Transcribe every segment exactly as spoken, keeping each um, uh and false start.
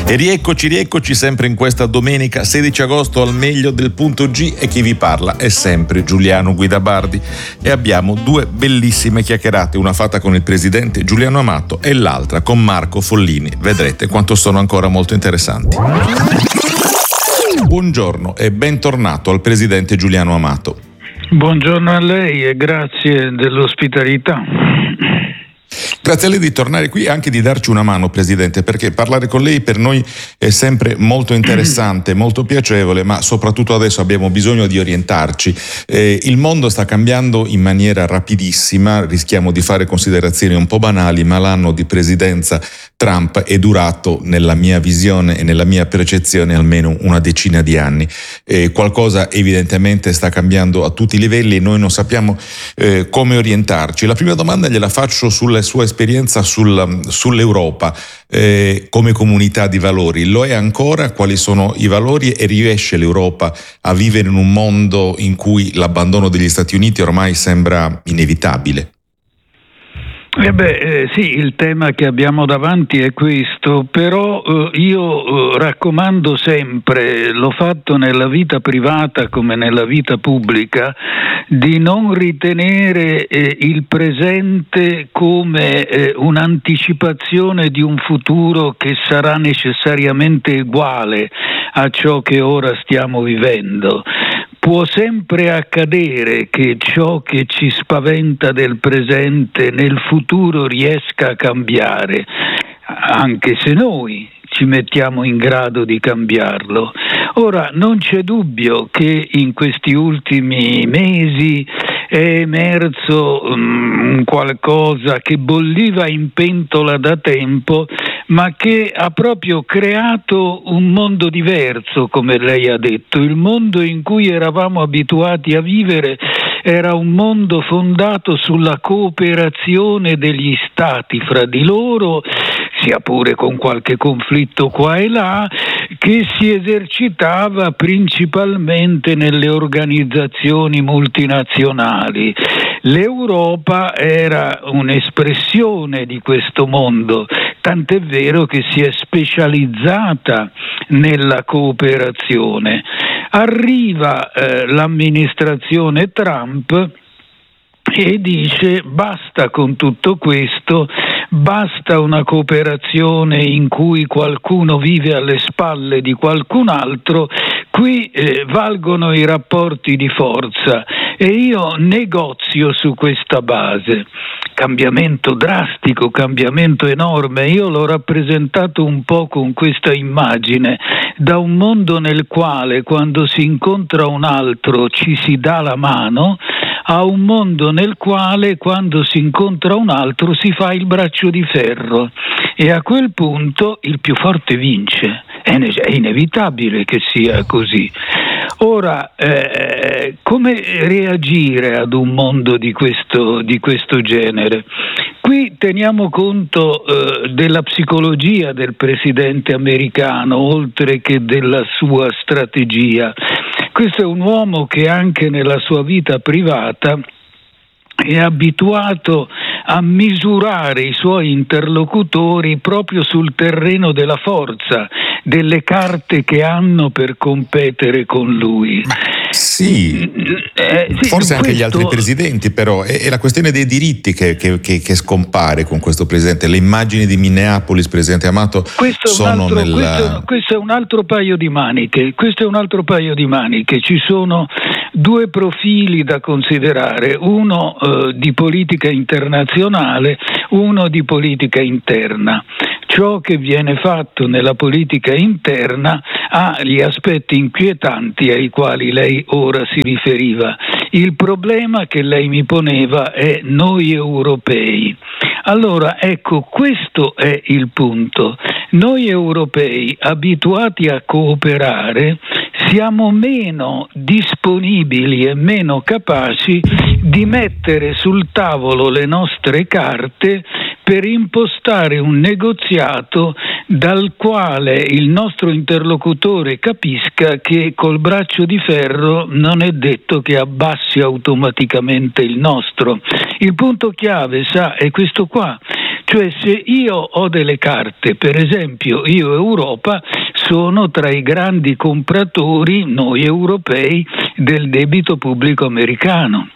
E rieccoci, rieccoci sempre in questa domenica sedici agosto al meglio del punto G, e chi vi parla è sempre Giuliano Guidabardi, e abbiamo due bellissime chiacchierate, una fatta con il presidente Giuliano Amato e l'altra con Marco Follini. Vedrete quanto sono ancora molto interessanti. Buongiorno e bentornato al presidente Giuliano Amato. Buongiorno a lei e grazie dell'ospitalità. Grazie a lei di tornare qui e anche di darci una mano, Presidente, perché parlare con lei per noi è sempre molto interessante, molto piacevole, ma soprattutto adesso abbiamo bisogno di orientarci. Eh, il mondo sta cambiando in maniera rapidissima, rischiamo di fare considerazioni un po' banali, ma l'anno di presidenza Trump è durato, nella mia visione e nella mia percezione, almeno una decina di anni. Eh, qualcosa evidentemente sta cambiando a tutti i livelli e noi non sappiamo eh, come orientarci. La prima domanda gliela faccio sulla sua esperienza sul, sull'Europa eh, come comunità di valori. Lo è ancora? Quali sono i valori e riesce l'Europa a vivere in un mondo in cui l'abbandono degli Stati Uniti ormai sembra inevitabile? Eh beh, eh, sì, il tema che abbiamo davanti è questo, però eh, io eh, raccomando sempre, l'ho fatto nella vita privata come nella vita pubblica, di non ritenere eh, il presente come eh, un'anticipazione di un futuro che sarà necessariamente uguale a ciò che ora stiamo vivendo. Può sempre accadere che ciò che ci spaventa del presente nel futuro riesca a cambiare, anche se noi ci mettiamo in grado di cambiarlo. Ora, non c'è dubbio che in questi ultimi mesi è emerso um, qualcosa che bolliva in pentola da tempo, ma che ha proprio creato un mondo diverso, come lei ha detto. Il mondo in cui eravamo abituati a vivere era un mondo fondato sulla cooperazione degli stati fra di loro, sia pure con qualche conflitto qua e là, che si esercitava principalmente nelle organizzazioni multinazionali. L'Europa era un'espressione di questo mondo, tant'è vero che si è specializzata nella cooperazione. Arriva eh, l'amministrazione Trump e dice basta con tutto questo, basta una cooperazione in cui qualcuno vive alle spalle di qualcun altro, qui eh, valgono i rapporti di forza e io negozio su questa base. Cambiamento drastico, cambiamento enorme. Io l'ho rappresentato un po' con questa immagine, da un mondo nel quale quando si incontra un altro ci si dà la mano, a un mondo nel quale quando si incontra un altro si fa il braccio di ferro, e a quel punto il più forte vince. È inevitabile che sia così. Ora, eh, come reagire ad un mondo di questo, di questo genere? Qui teniamo conto eh, della psicologia del presidente americano, oltre che della sua strategia. Questo è un uomo che anche nella sua vita privata è abituato a misurare i suoi interlocutori proprio sul terreno della forza, delle carte che hanno per competere con lui. Sì, eh, sì forse anche questo... gli altri presidenti, però è, è la questione dei diritti che, che, che, che scompare con questo presidente. Le immagini di Minneapolis, presidente Amato, questo sono altro, nella... questo, questo è un altro paio di maniche, questo è un altro paio di maniche. Ci sono due profili da considerare, uno eh, di politica internazionale, uno di politica interna. Ciò che viene fatto nella politica interna ha gli aspetti inquietanti ai quali lei ora si riferiva. Il problema che lei mi poneva è noi europei. Allora, ecco, questo è il punto. Noi europei, abituati a cooperare, siamo meno disponibili e meno capaci di mettere sul tavolo le nostre carte per impostare un negoziato dal quale il nostro interlocutore capisca che col braccio di ferro non è detto che abbassi automaticamente il nostro. Il punto chiave, sa, è questo qua. Cioè, se io ho delle carte, per esempio io Europa sono tra i grandi compratori, noi europei, del debito pubblico americano.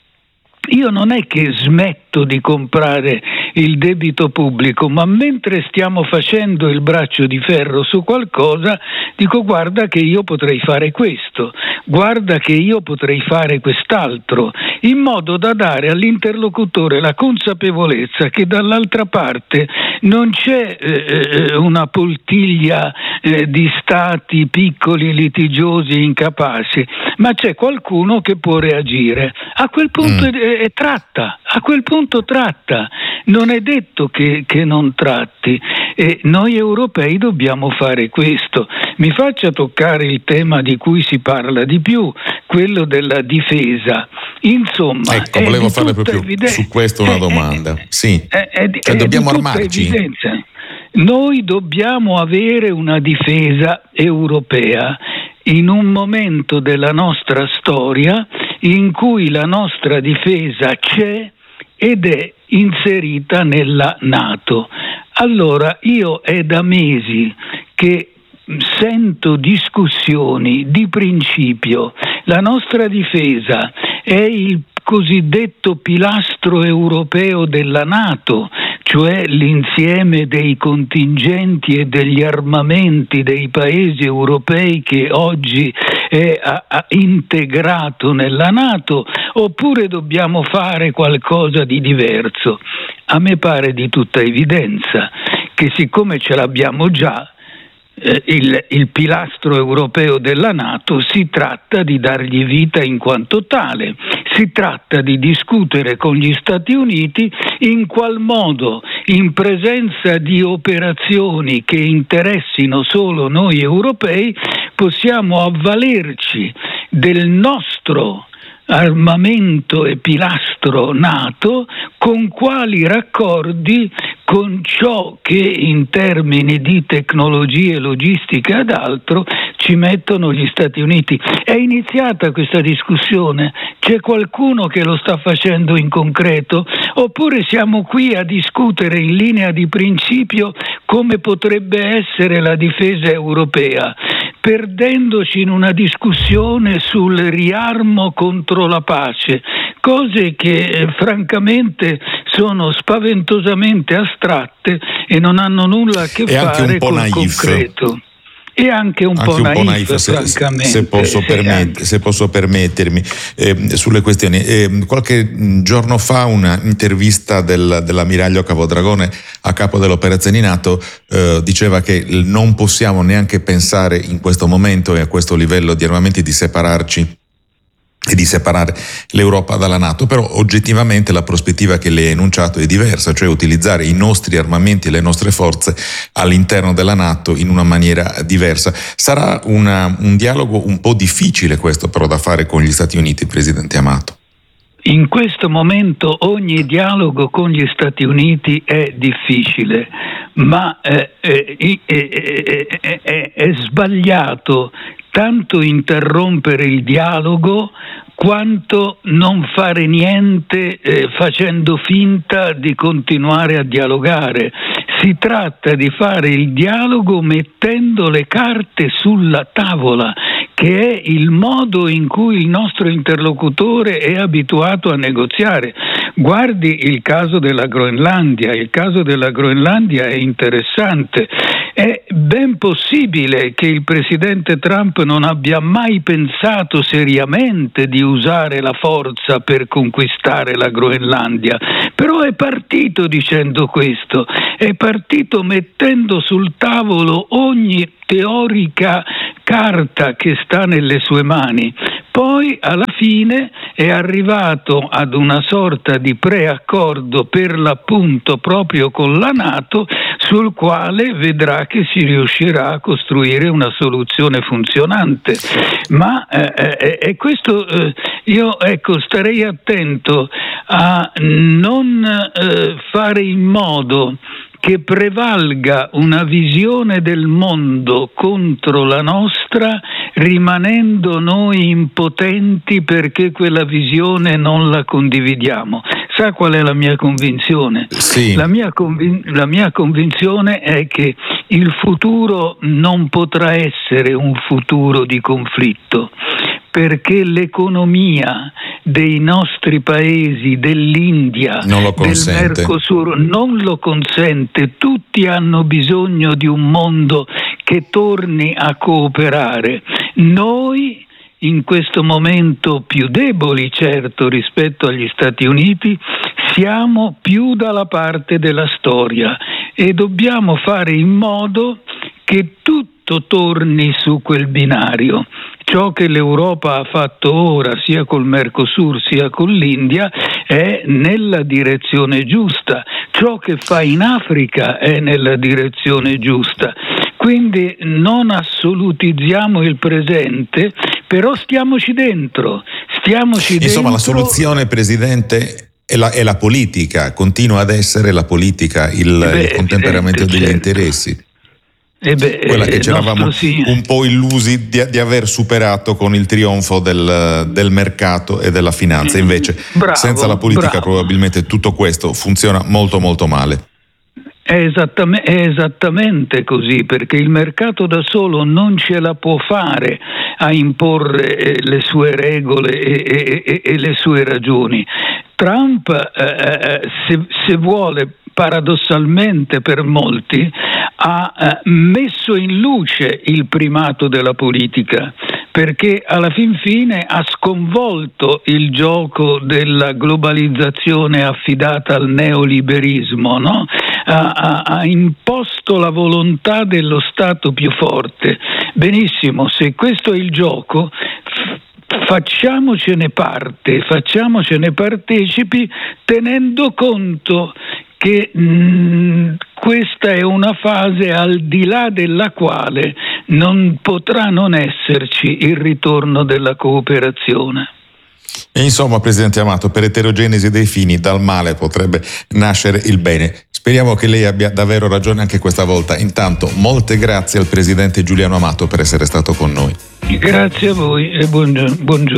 Io non è che smetto di comprare il debito pubblico, ma mentre stiamo facendo il braccio di ferro su qualcosa, dico: guarda che io potrei fare questo, guarda che io potrei fare quest'altro, in modo da dare all'interlocutore la consapevolezza che dall'altra parte non c'è eh, una poltiglia eh, di stati piccoli, litigiosi, incapaci, ma c'è qualcuno che può reagire. A quel punto mm. è, è tratta, a quel punto tratta. Non è detto che, che non tratti, e noi europei dobbiamo fare questo. Mi faccia toccare il tema di cui si parla di più, quello della difesa. Insomma, ecco, volevo fare proprio evidenza. Su questo una domanda. È, sì, è, è, cioè, è dobbiamo armarci. Evidenza. Noi dobbiamo avere una difesa europea in un momento della nostra storia in cui la nostra difesa c'è ed è inserita nella NATO. Allora, io è da mesi che sento discussioni di principio. La nostra difesa è il cosiddetto pilastro europeo della NATO, cioè l'insieme dei contingenti e degli armamenti dei paesi europei che oggi è a, a integrato nella NATO, oppure dobbiamo fare qualcosa di diverso? A me pare di tutta evidenza che, siccome ce l'abbiamo già, eh, il, il pilastro europeo della NATO, si tratta di dargli vita in quanto tale. Si tratta di discutere con gli Stati Uniti in qual modo, in presenza di operazioni che interessino solo noi europei, possiamo avvalerci del nostro armamento e pilastro NATO, con quali raccordi con ciò che in termini di tecnologie, logistica ed altro ci mettono gli Stati Uniti. È iniziata questa discussione? C'è qualcuno che lo sta facendo in concreto? Oppure siamo qui a discutere in linea di principio come potrebbe essere la difesa europea, perdendoci in una discussione sul riarmo contro la pace, cose che eh, francamente sono spaventosamente astratte e non hanno nulla a che e fare con il naif. concreto. E anche un anche po' un naif, po' naif se, francamente. Se posso, permet- se posso permettermi, eh, sulle questioni. Eh, qualche giorno fa un'intervista del, dell'ammiraglio Capodragone a capo dell'operazione NATO eh, diceva che non possiamo neanche pensare in questo momento e a questo livello di armamenti di separarci e di separare l'Europa dalla NATO, però oggettivamente la prospettiva che lei ha enunciato è diversa, cioè utilizzare i nostri armamenti e le nostre forze all'interno della NATO in una maniera diversa. Sarà una, un dialogo un po' difficile questo però da fare con gli Stati Uniti, Presidente Amato. In questo momento ogni dialogo con gli Stati Uniti è difficile, ma eh, eh, eh, eh, eh, eh, è sbagliato tanto interrompere il dialogo quanto non fare niente eh, facendo finta di continuare a dialogare. Si tratta di fare il dialogo mettendo le carte sulla tavola, che è il modo in cui il nostro interlocutore è abituato a negoziare. Guardi il caso della Groenlandia, il caso della Groenlandia è interessante. È ben possibile che il presidente Trump non abbia mai pensato seriamente di usare la forza per conquistare la Groenlandia, però è partito dicendo questo, è partito mettendo sul tavolo ogni teorica carta che sta nelle sue mani. Poi alla fine è arrivato ad una sorta di preaccordo, per l'appunto proprio con la NATO, sul quale vedrà che si riuscirà a costruire una soluzione funzionante. Ma eh, eh, questo eh, io ecco starei attento a non eh, fare in modo che prevalga una visione del mondo contro la nostra, rimanendo noi impotenti perché quella visione non la condividiamo. sa qual è la mia convinzione? Sì. La mia, convin- la mia convinzione è che il futuro non potrà essere un futuro di conflitto, perché l'economia dei nostri paesi, dell'India, del Mercosur, non lo consente. Tutti hanno bisogno di un mondo che torni a cooperare. Noi, in questo momento più deboli, certo, rispetto agli Stati Uniti, siamo più dalla parte della storia e dobbiamo fare in modo che tutto torni su quel binario. Ciò che l'Europa ha fatto ora, sia col Mercosur sia con l'India, è nella direzione giusta. Ciò che fa in Africa è nella direzione giusta. Quindi non assolutizziamo il presente, però stiamoci dentro. Stiamoci Insomma, dentro. La soluzione, Presidente, è la, è la politica, continua ad essere la politica, il, Beh, il contemperamento degli certo. interessi. Eh beh, Quella che ci eravamo sì. un po' illusi di, di aver superato con il trionfo del, del mercato e della finanza. Invece, bravo, senza la politica bravo. probabilmente tutto questo funziona molto molto male. È esattamente, è esattamente così, perché il mercato da solo non ce la può fare a imporre le sue regole e, e, e le sue ragioni. Trump, eh, se, se vuole, paradossalmente per molti, ha eh, messo in luce il primato della politica, perché alla fin fine ha sconvolto il gioco della globalizzazione affidata al neoliberismo, no? ha, ha, ha imposto la volontà dello Stato più forte. Benissimo, se questo è il gioco, facciamocene parte, facciamocene partecipi, tenendo conto che mh, questa è una fase al di là della quale non potrà non esserci il ritorno della cooperazione. E insomma, Presidente Amato, per eterogenesi dei fini, dal male potrebbe nascere il bene. Speriamo che lei abbia davvero ragione anche questa volta. Intanto, molte grazie al Presidente Giuliano Amato per essere stato con noi. Grazie a voi e buongiorno. buongiorno.